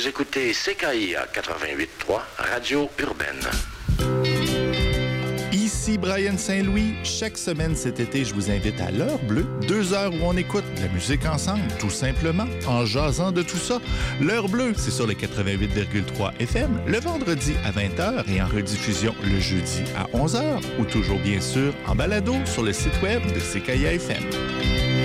Vous écoutez CKIA 88.3, Radio Urbaine. Ici Brian Saint-Louis. Chaque semaine cet été, je vous invite à l'heure bleue, 2 heures où on écoute de la musique ensemble, tout simplement, en jasant de tout ça. L'heure bleue, c'est sur les 88,3 FM, le vendredi à 20h et en rediffusion le jeudi à 11h, ou toujours bien sûr en balado sur le site web de CKIA FM.